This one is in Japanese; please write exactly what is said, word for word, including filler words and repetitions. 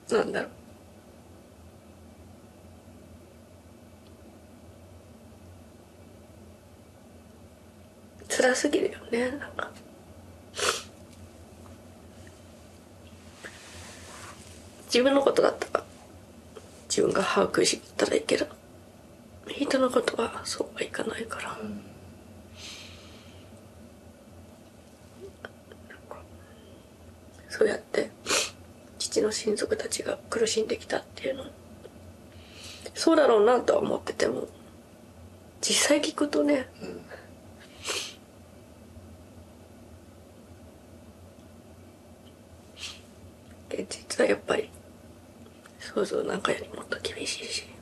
なんだろう、辛すぎるよね。なんか自分のことだったら自分が把握したらいいけど、人のことはそうはいかないから、うん、そうやって父の親族たちが苦しんできたっていうの、そうだろうなとは思ってても、実際聞くとね、うん、現実はやっぱり想像なんかよりもっと厳しいし。